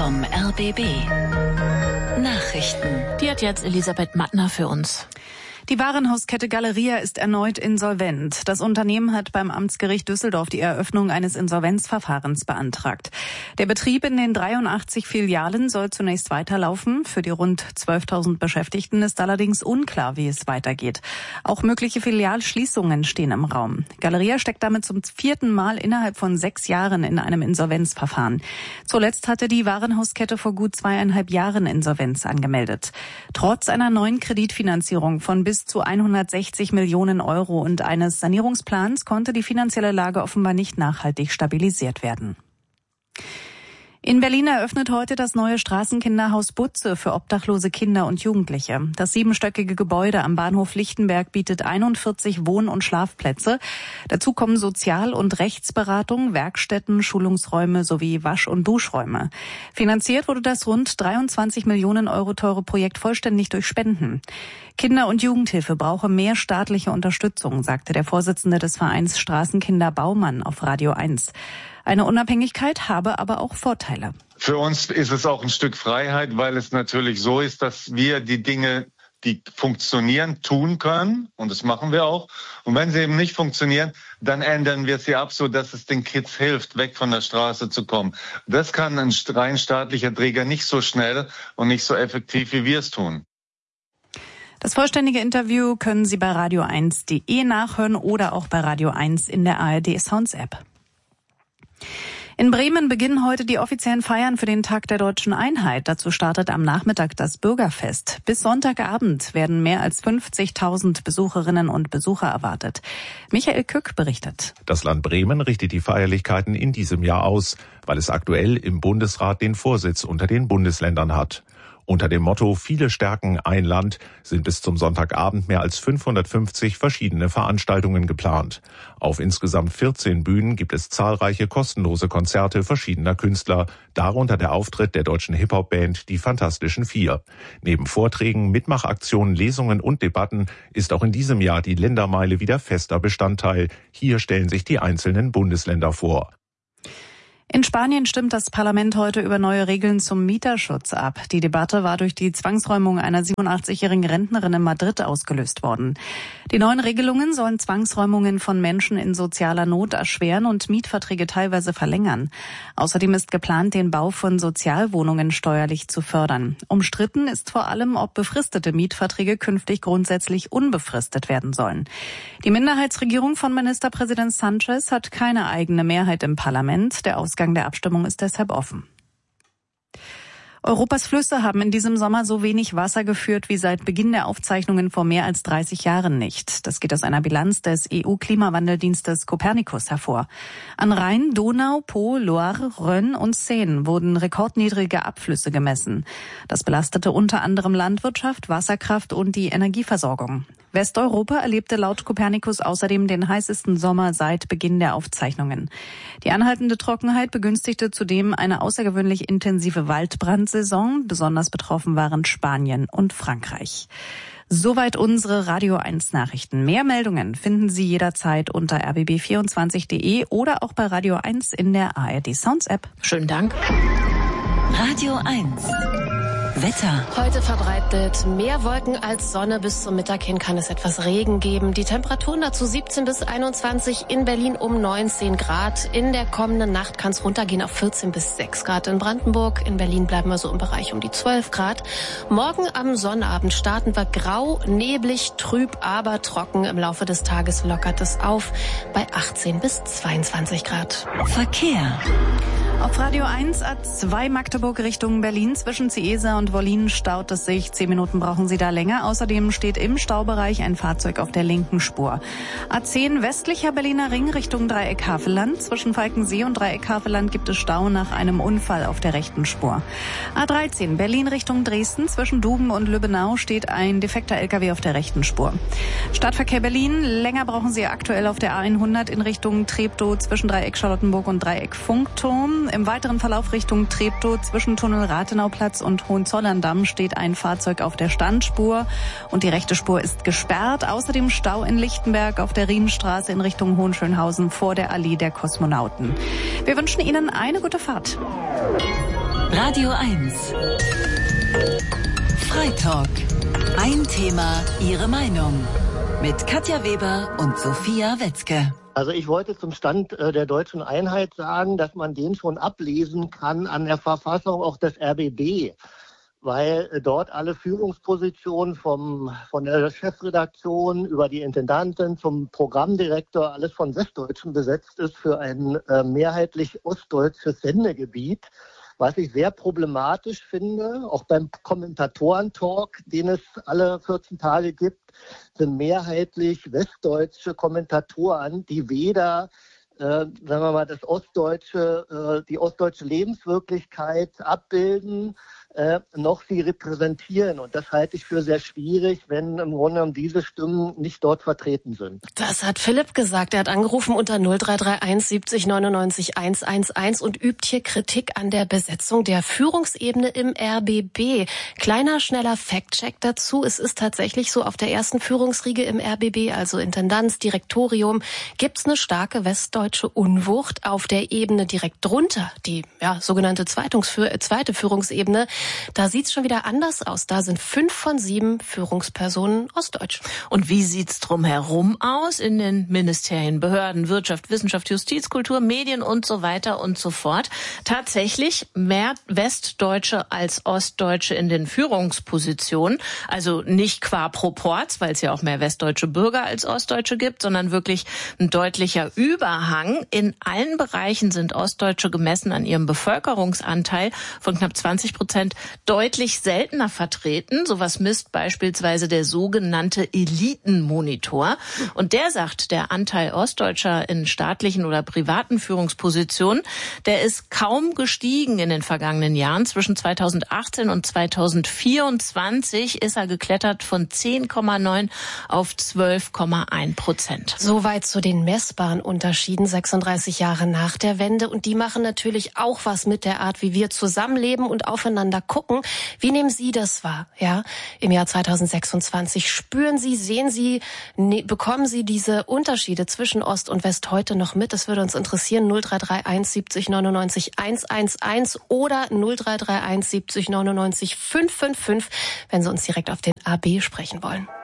vom RBB. Nachrichten. Die hat jetzt Elisabeth Mattner für uns. Die Warenhauskette Galeria ist erneut insolvent. Das Unternehmen hat beim Amtsgericht Düsseldorf die Eröffnung eines Insolvenzverfahrens beantragt. Der Betrieb in den 83 Filialen soll zunächst weiterlaufen. Für die rund 12.000 Beschäftigten ist allerdings unklar, wie es weitergeht. Auch mögliche Filialschließungen stehen im Raum. Galeria steckt damit zum 4. Mal innerhalb von 6 Jahren in einem Insolvenzverfahren. Zuletzt hatte die Warenhauskette vor gut 2,5 Jahren Insolvenz angemeldet. Trotz einer neuen Kreditfinanzierung von bis zu 160 Millionen Euro und eines Sanierungsplans konnte die finanzielle Lage offenbar nicht nachhaltig stabilisiert werden. In Berlin eröffnet heute das neue Straßenkinderhaus Butze für obdachlose Kinder und Jugendliche. Das 7-stöckige Gebäude am Bahnhof Lichtenberg bietet 41 Wohn- und Schlafplätze. Dazu kommen Sozial- und Rechtsberatung, Werkstätten, Schulungsräume sowie Wasch- und Duschräume. Finanziert wurde das rund 23 Millionen Euro teure Projekt vollständig durch Spenden. Kinder- und Jugendhilfe brauche mehr staatliche Unterstützung, sagte der Vorsitzende des Vereins Straßenkinder Baumann auf Radio 1. Eine Unabhängigkeit habe aber auch Vorteile. Für uns ist es auch ein Stück Freiheit, weil es natürlich so ist, dass wir die Dinge, die funktionieren, tun können. Und das machen wir auch. Und wenn sie eben nicht funktionieren, dann ändern wir sie ab, so dass es den Kids hilft, weg von der Straße zu kommen. Das kann ein rein staatlicher Träger nicht so schnell und nicht so effektiv, wie wir es tun. Das vollständige Interview können Sie bei radio1.de nachhören oder auch bei Radio 1 in der ARD Sounds App. In Bremen beginnen heute die offiziellen Feiern für den Tag der Deutschen Einheit. Dazu startet am Nachmittag das Bürgerfest. Bis Sonntagabend werden mehr als 50.000 Besucherinnen und Besucher erwartet. Michael Kück berichtet. Das Land Bremen richtet die Feierlichkeiten in diesem Jahr aus, weil es aktuell im Bundesrat den Vorsitz unter den Bundesländern hat. Unter dem Motto "Viele stärken ein Land" sind bis zum Sonntagabend mehr als 550 verschiedene Veranstaltungen geplant. Auf insgesamt 14 Bühnen gibt es zahlreiche kostenlose Konzerte verschiedener Künstler, darunter der Auftritt der deutschen Hip-Hop-Band Die Fantastischen Vier. Neben Vorträgen, Mitmachaktionen, Lesungen und Debatten ist auch in diesem Jahr die Ländermeile wieder fester Bestandteil. Hier stellen sich die einzelnen Bundesländer vor. In Spanien stimmt das Parlament heute über neue Regeln zum Mieterschutz ab. Die Debatte war durch die Zwangsräumung einer 87-jährigen Rentnerin in Madrid ausgelöst worden. Die neuen Regelungen sollen Zwangsräumungen von Menschen in sozialer Not erschweren und Mietverträge teilweise verlängern. Außerdem ist geplant, den Bau von Sozialwohnungen steuerlich zu fördern. Umstritten ist vor allem, ob befristete Mietverträge künftig grundsätzlich unbefristet werden sollen. Die Minderheitsregierung von Ministerpräsident Sánchez hat keine eigene Mehrheit im Parlament. Der Ausgang der Abstimmung ist deshalb offen. Europas Flüsse haben in diesem Sommer so wenig Wasser geführt wie seit Beginn der Aufzeichnungen vor mehr als 30 Jahren nicht. Das geht aus einer Bilanz des EU-Klimawandeldienstes Copernicus hervor. An Rhein, Donau, Po, Loire, Rhön und Seine wurden rekordniedrige Abflüsse gemessen. Das belastete unter anderem Landwirtschaft, Wasserkraft und die Energieversorgung. Westeuropa erlebte laut Copernicus außerdem den heißesten Sommer seit Beginn der Aufzeichnungen. Die anhaltende Trockenheit begünstigte zudem eine außergewöhnlich intensive Waldbrandsaison. Besonders betroffen waren Spanien und Frankreich. Soweit unsere Radio 1 Nachrichten. Mehr Meldungen finden Sie jederzeit unter rbb24.de oder auch bei Radio 1 in der ARD Sounds App. Schönen Dank. Radio 1. Wetter. Heute verbreitet mehr Wolken als Sonne. Bis zum Mittag hin kann es etwas Regen geben. Die Temperaturen dazu 17 bis 21, in Berlin um 19 Grad. In der kommenden Nacht kann es runtergehen auf 14 bis 6 Grad in Brandenburg. In Berlin bleiben wir so im Bereich um die 12 Grad. Morgen am Sonnabend starten wir grau, neblig, trüb, aber trocken. Im Laufe des Tages lockert es auf bei 18 bis 22 Grad. Verkehr. Auf Radio 1 A2 Magdeburg Richtung Berlin zwischen Ciesa und Wollin staut es sich. 10 Minuten brauchen Sie da länger. Außerdem steht im Staubereich ein Fahrzeug auf der linken Spur. A10 westlicher Berliner Ring Richtung Dreieck Havelland. Zwischen Falkensee und Dreieck Havelland gibt es Stau nach einem Unfall auf der rechten Spur. A13 Berlin Richtung Dresden. Zwischen Duben und Lübbenau steht ein defekter LKW auf der rechten Spur. Stadtverkehr Berlin. Länger brauchen Sie aktuell auf der A100 in Richtung Treptow zwischen Dreieck Charlottenburg und Dreieck Funkturm. Im weiteren Verlauf Richtung Treptow zwischen Tunnel Rathenauplatz und Hohenzollern-Damm steht ein Fahrzeug auf der Standspur und die rechte Spur ist gesperrt. Außerdem Stau in Lichtenberg auf der Rienstraße in Richtung Hohenschönhausen vor der Allee der Kosmonauten. Wir wünschen Ihnen eine gute Fahrt. Radio 1. Freitalk. Ein Thema, Ihre Meinung. Mit Katja Weber und Sophia Wetzke. Also ich wollte zum Stand der deutschen Einheit sagen, dass man den schon ablesen kann an der Verfassung auch des RBB, weil dort alle Führungspositionen von der Chefredaktion über die Intendantin zum Programmdirektor alles von Westdeutschen besetzt ist für ein mehrheitlich ostdeutsches Sendegebiet. Was ich sehr problematisch finde, auch beim Kommentatorentalk, den es alle 14 Tage gibt, sind mehrheitlich westdeutsche Kommentatoren, die weder sagen wir mal, die ostdeutsche Lebenswirklichkeit abbilden, noch sie repräsentieren. Und das halte ich für sehr schwierig, wenn im Grunde genommen diese Stimmen nicht dort vertreten sind. Das hat Philipp gesagt. Er hat angerufen unter 0331 70 99 111 und übt hier Kritik an der Besetzung der Führungsebene im RBB. Kleiner, schneller Fact-Check dazu. Es ist tatsächlich so, auf der ersten Führungsriege im RBB, also Intendanz, Direktorium, gibt's eine starke westdeutsche Unwucht. Auf der Ebene direkt drunter, die sogenannte zweite Führungsebene, da sieht's schon wieder anders aus. Da sind 5 von 7 Führungspersonen ostdeutsch. Und wie sieht's drumherum aus in den Ministerien, Behörden, Wirtschaft, Wissenschaft, Justiz, Kultur, Medien und so weiter und so fort? Tatsächlich mehr Westdeutsche als Ostdeutsche in den Führungspositionen. Also nicht qua Proporz, weil es ja auch mehr westdeutsche Bürger als Ostdeutsche gibt, sondern wirklich ein deutlicher Überhang. In allen Bereichen sind Ostdeutsche gemessen an ihrem Bevölkerungsanteil von knapp 20% deutlich seltener vertreten. Sowas misst beispielsweise der sogenannte Elitenmonitor. Und der sagt, der Anteil Ostdeutscher in staatlichen oder privaten Führungspositionen, der ist kaum gestiegen in den vergangenen Jahren. Zwischen 2018 und 2024 ist er geklettert von 10,9 auf 12,1%. Soweit zu den messbaren Unterschieden 36 Jahre nach der Wende. Und die machen natürlich auch was mit der Art, wie wir zusammenleben und aufeinander gucken. Wie nehmen Sie das wahr? Ja, im Jahr 2026 spüren Sie, sehen Sie, bekommen Sie diese Unterschiede zwischen Ost und West heute noch mit? Das würde uns interessieren. 0331 70 99 111 oder 0331 70 99 555, wenn Sie uns direkt auf den AB sprechen wollen.